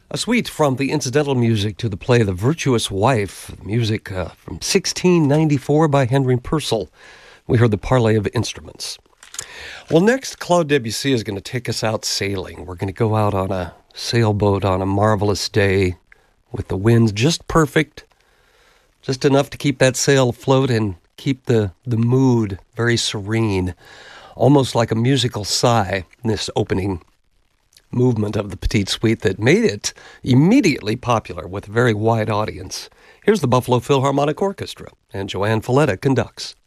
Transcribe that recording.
A suite from the incidental music to the play The Virtuous Wife, music from 1694 by Henry Purcell. We heard the Parley of Instruments. Well, next, Claude Debussy is going to take us out sailing. We're going to go out on a sailboat on a marvelous day with the winds just perfect, just enough to keep that sail afloat and keep the mood very serene, almost like a musical sigh in this opening movement of the Petite Suite that made it immediately popular with a very wide audience. Here's the Buffalo Philharmonic Orchestra, and Joanne Falletta conducts.